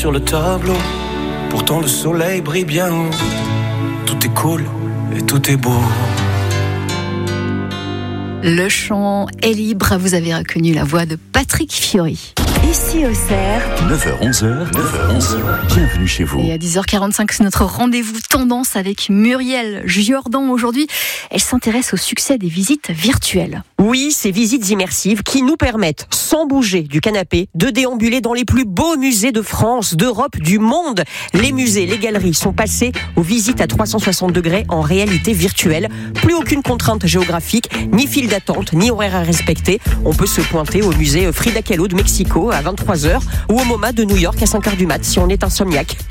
sur le tableau. Pourtant le soleil brille bien haut. Tout est cool et tout est beau. Le chant est libre. Vous avez reconnu la voix de Patrick Fiori. Ici Auxerre, 9h-11h, bienvenue chez vous. Et à 10h45, c'est notre rendez-vous tendance avec Muriel Jordan. Aujourd'hui, elle s'intéresse au succès des visites virtuelles. Oui, ces visites immersives qui nous permettent, sans bouger du canapé, de déambuler dans les plus beaux musées de France, d'Europe, du monde. Les musées, les galeries sont passés aux visites à 360 degrés en réalité virtuelle. Plus aucune contrainte géographique, ni file d'attente, ni horaire à respecter. On peut se pointer au musée Frida Kahlo de Mexico à 23h ou au MoMA de New York à 5h du mat si on est insomniaque.